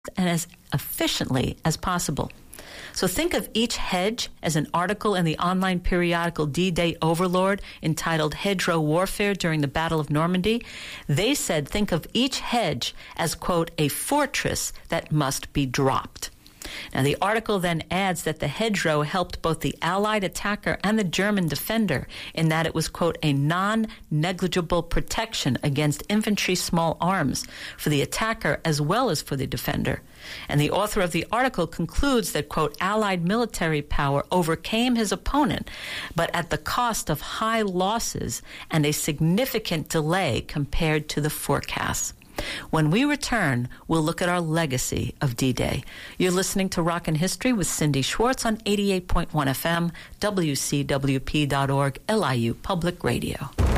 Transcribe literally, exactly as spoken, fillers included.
and as efficiently as possible. So think of each hedge as an article in the online periodical D-Day Overlord entitled Hedgerow Warfare During the Battle of Normandy. They said think of each hedge as, quote, a fortress that must be dropped. Now, the article then adds that the hedgerow helped both the Allied attacker and the German defender in that it was, quote, a non-negligible protection against infantry small arms for the attacker as well as for the defender. And the author of the article concludes that, quote, Allied military power overcame his opponent, but at the cost of high losses and a significant delay compared to the forecasts. When we return, we'll look at our legacy of D-Day. You're listening to Rockin' History with Cindy Schwartz on eighty-eight point one F M, W C W P dot org, L I U Public Radio.